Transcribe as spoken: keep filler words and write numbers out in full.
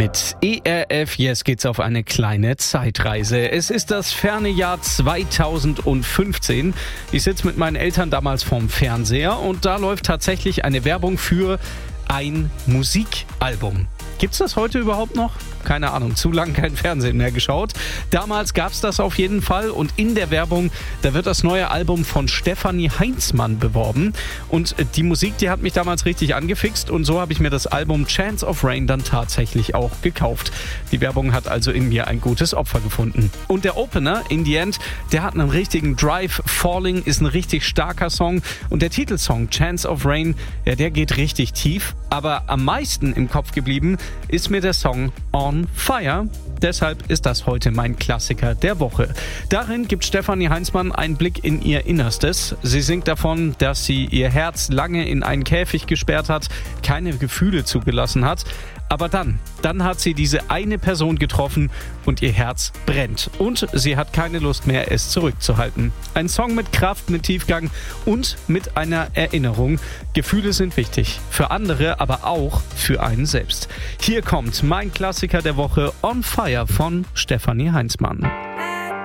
Mit E R F Yes geht's auf eine kleine Zeitreise. Es ist das ferne Jahr zweitausendfünfzehn. Ich sitze mit meinen Eltern damals vorm Fernseher und da läuft tatsächlich eine Werbung für ein Musikalbum. Gibt's das heute überhaupt noch? Keine Ahnung, zu lang kein Fernsehen mehr geschaut. Damals gab's das auf jeden Fall und in der Werbung, da wird das neue Album von Stefanie Heinzmann beworben. Und die Musik, die hat mich damals richtig angefixt und so habe ich mir das Album Chance of Rain dann tatsächlich auch gekauft. Die Werbung hat also in mir ein gutes Opfer gefunden. Und der Opener, In the End, der hat einen richtigen Drive. Falling ist ein richtig starker Song und der Titelsong Chance of Rain, ja, der geht richtig tief. Aber am meisten im Kopf geblieben ist mir der Song On Fire. Deshalb ist das heute mein Klassiker der Woche. Darin gibt Stefanie Heinzmann einen Blick in ihr Innerstes. Sie singt davon, dass sie ihr Herz lange in einen Käfig gesperrt hat, keine Gefühle zugelassen hat. Aber dann, dann hat sie diese eine Person getroffen und ihr Herz brennt. Und sie hat keine Lust mehr, es zurückzuhalten. Ein Song mit Kraft, mit Tiefgang und mit einer Erinnerung. Gefühle sind wichtig. Für andere, aber auch für einen selbst. Hier kommt mein Klassiker der Woche On Fire von Stefanie Heinzmann.